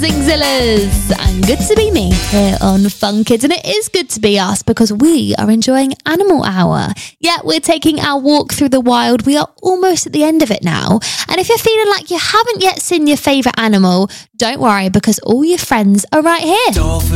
Zingzillas, and good to be me here on Fun Kids. And it is good to be us because we are enjoying Animal Hour. Yeah, we're taking our walk through the wild. We are almost at the end of it now. And if you're feeling like you haven't yet seen your favourite animal, don't worry because all your friends are right here.